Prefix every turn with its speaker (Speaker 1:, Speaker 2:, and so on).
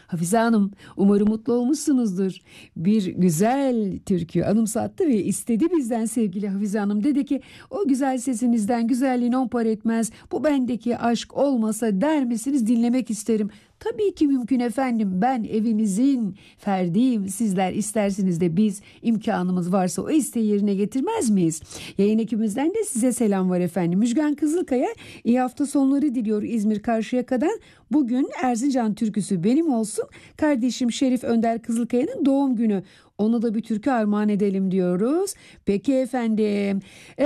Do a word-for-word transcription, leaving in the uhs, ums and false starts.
Speaker 1: Hafize Hanım, umarım mutlu olmuşsunuzdur. Bir güzel türkü anımsattı ve istedi bizden sevgili Hafize Hanım. Dedi ki o güzel sesinizden güzelliğin on par etmez. Bu bendeki aşk olmasa der misiniz, dinlemek isterim. Tabii ki mümkün efendim. Ben evinizin ferdiyim. Sizler istersiniz de biz imkanımız varsa o isteği yerine getirmez miyiz? Yayın ekibimizden de size selam var efendim. Müjgan Kızılkaya iyi hafta sonları diliyor İzmir Karşıyaka'dan. Bugün Erzincan türküsü benim olsun. Kardeşim Şerif Önder Kızılkaya'nın doğum günü. Onu da bir türkü armağan edelim diyoruz. Peki efendim.